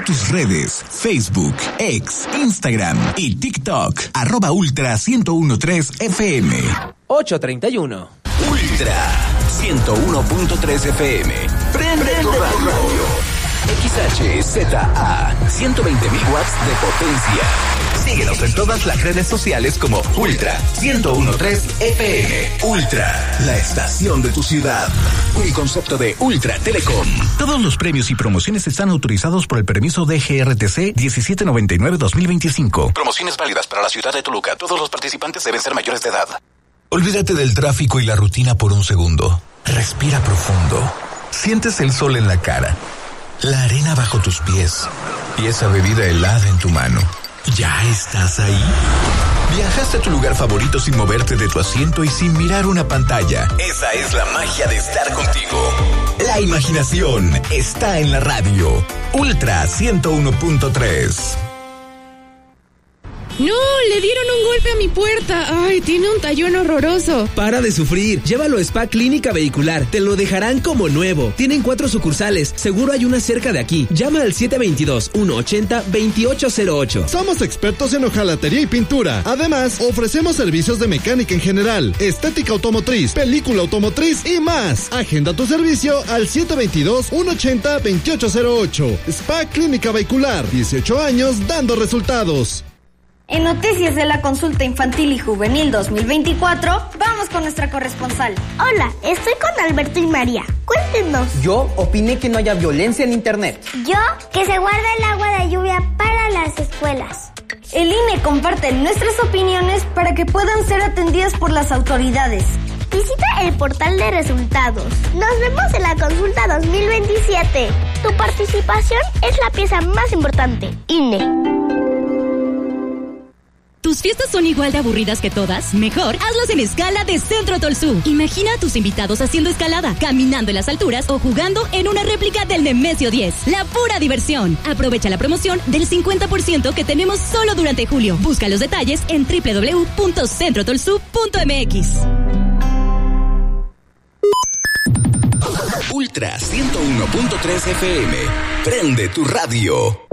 tus redes, Facebook, X, Instagram y TikTok, @Ultra 1013 FM. 8:31. Ultra 101.3 FM. Prende tu radio. XHZA 120.000 watts de potencia. Síguenos en todas las redes sociales como Ultra 1013 FM. Ultra, la estación de tu ciudad. Un concepto de Ultra Telecom. Todos los premios y promociones están autorizados por el permiso de GRTC 1799-2025. Promociones válidas para la ciudad de Toluca. Todos los participantes deben ser mayores de edad. Olvídate del tráfico y la rutina por un segundo. Respira profundo. Sientes el sol en la cara, la arena bajo tus pies y esa bebida helada en tu mano. ¿Ya estás ahí? Viajaste a tu lugar favorito sin moverte de tu asiento y sin mirar una pantalla. Esa es la magia de estar contigo. La imaginación está en la radio. Ultra 101.3. ¡No! ¡Le dieron un golpe a mi puerta! ¡Ay, tiene un tallón horroroso! Para de sufrir. Llévalo a Spa Clínica Vehicular. Te lo dejarán como nuevo. Tienen 4 sucursales. Seguro hay una cerca de aquí. Llama al 722-180-2808. Somos expertos en hojalatería y pintura. Además, ofrecemos servicios de mecánica en general, estética automotriz, película automotriz y más. Agenda tu servicio al 722-180-2808. Spa Clínica Vehicular. 18 años dando resultados. En Noticias de la Consulta Infantil y Juvenil 2024, vamos con nuestra corresponsal. Hola, estoy con Alberto y María. Cuéntenos. Yo opiné que no haya violencia en internet. Yo, que se guarde el agua de lluvia para las escuelas. El INE comparte nuestras opiniones para que puedan ser atendidas por las autoridades. Visita el portal de resultados. Nos vemos en la consulta 2027. Tu participación es la pieza más importante. INE. ¿Tus fiestas son igual de aburridas que todas? Mejor, hazlas en escala de Centro Tolsú. Imagina a tus invitados haciendo escalada, caminando en las alturas o jugando en una réplica del Nemesio 10. ¡La pura diversión! Aprovecha la promoción del 50% que tenemos solo durante julio. Busca los detalles en www.centrotolsú.mx. Ultra 101.3 FM. Prende tu radio.